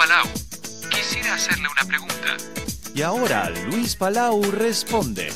Palau. Quisiera hacerle una pregunta. Y ahora Luis Palau responde.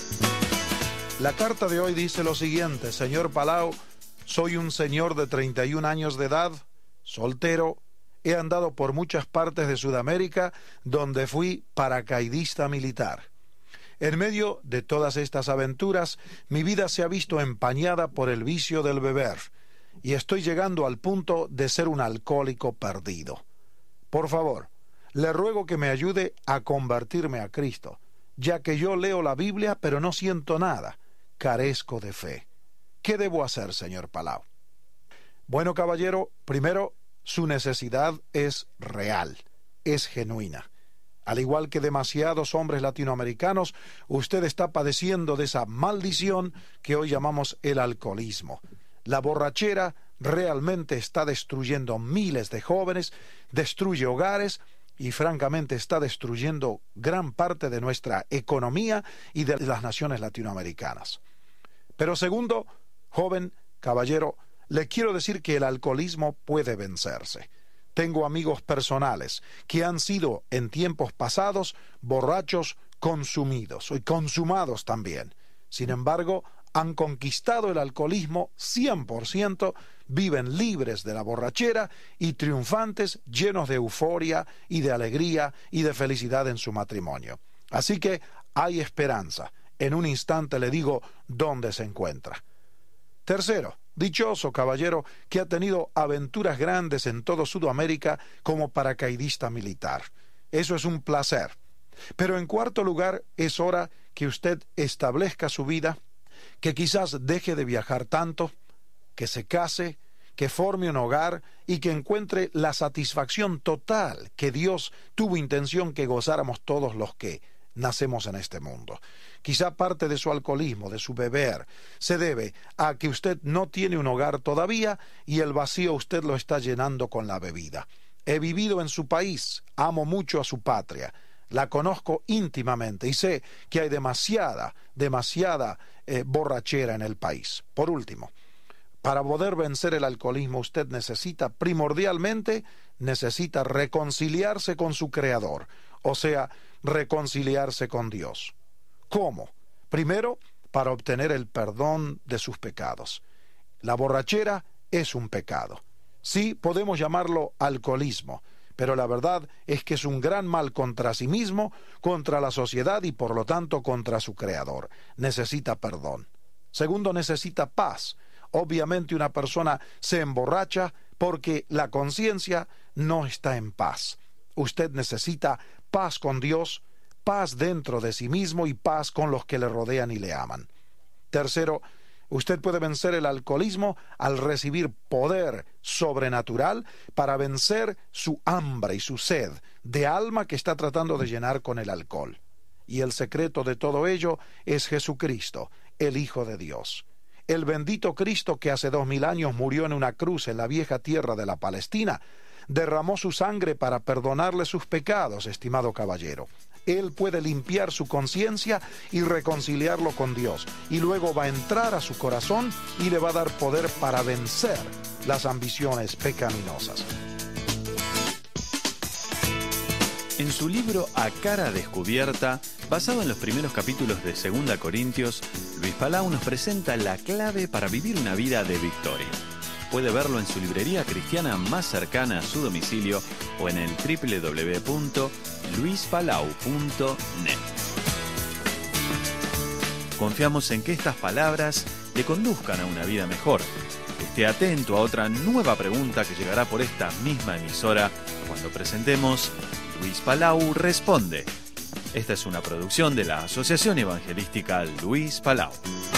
La carta de hoy dice lo siguiente: Señor Palau, soy un señor de 31 años de edad, soltero. He andado por muchas partes de Sudamérica donde fui paracaidista militar. En medio de todas estas aventuras, mi vida se ha visto empañada por el vicio del beber y estoy llegando al punto de ser un alcohólico perdido. Por favor, le ruego que me ayude a convertirme a Cristo, ya que yo leo la Biblia pero no siento nada, carezco de fe. ¿Qué debo hacer, señor Palau? Bueno, caballero, primero, su necesidad es real, es genuina. Al igual que demasiados hombres latinoamericanos, usted está padeciendo de esa maldición que hoy llamamos el alcoholismo. La borrachera realmente está destruyendo miles de jóvenes, destruye hogares y francamente está destruyendo gran parte de nuestra economía y de las naciones latinoamericanas. Pero segundo, joven, caballero, le quiero decir que el alcoholismo puede vencerse. Tengo amigos personales que han sido en tiempos pasados borrachos consumidos y consumados también. Sin embargo, han conquistado el alcoholismo 100%, viven libres de la borrachera y triunfantes, llenos de euforia y de alegría y de felicidad en su matrimonio. Así que hay esperanza. En un instante le digo dónde se encuentra. Tercero, dichoso caballero que ha tenido aventuras grandes en todo Sudamérica como paracaidista militar. Eso es un placer. Pero en cuarto lugar, es hora que usted establezca su vida, que quizás deje de viajar tanto, que se case, que forme un hogar y que encuentre la satisfacción total que Dios tuvo intención que gozáramos todos los que nacemos en este mundo. Quizá parte de su alcoholismo, de su beber, se debe a que usted no tiene un hogar todavía y el vacío usted lo está llenando con la bebida. He vivido en su país, amo mucho a su patria, la conozco íntimamente y sé que hay demasiada borrachera en el país. Por último, para poder vencer el alcoholismo usted primordialmente necesita reconciliarse con su Creador, o sea, reconciliarse con Dios. ¿Cómo? Primero, para obtener el perdón de sus pecados. La borrachera es un pecado. Sí, podemos llamarlo alcoholismo, pero la verdad es que es un gran mal contra sí mismo, contra la sociedad y por lo tanto contra su Creador. Necesita perdón. Segundo, necesita paz. Obviamente una persona se emborracha porque la conciencia no está en paz. Usted necesita paz con Dios, paz dentro de sí mismo y paz con los que le rodean y le aman. Tercero, usted puede vencer el alcoholismo al recibir poder sobrenatural para vencer su hambre y su sed de alma que está tratando de llenar con el alcohol. Y el secreto de todo ello es Jesucristo, el Hijo de Dios. El bendito Cristo que hace 2000 años murió en una cruz en la vieja tierra de la Palestina, derramó su sangre para perdonarle sus pecados, estimado caballero. Él puede limpiar su conciencia y reconciliarlo con Dios, y luego va a entrar a su corazón y le va a dar poder para vencer las ambiciones pecaminosas. En su libro A Cara Descubierta, basado en los primeros capítulos de 2 Corintios, Luis Palau nos presenta la clave para vivir una vida de victoria. Puede verlo en su librería cristiana más cercana a su domicilio o en el www.luispalau.net. Confiamos en que estas palabras le conduzcan a una vida mejor. Esté atento a otra nueva pregunta que llegará por esta misma emisora cuando presentemos Luis Palau Responde. Esta es una producción de la Asociación Evangelística Luis Palau.